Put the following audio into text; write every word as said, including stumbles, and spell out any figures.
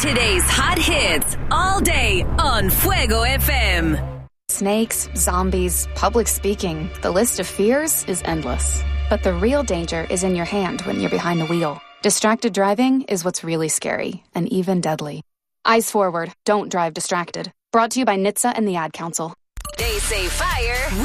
Today's hot hits all day on Fuego F M. Snakes, zombies, public speaking. The list of fears is endless. But the real danger is in your hand when you're behind the wheel. Distracted driving is what's really scary and even deadly. Eyes forward. Don't drive distracted. Brought to you by N H T S A and the Ad Council. They say fire.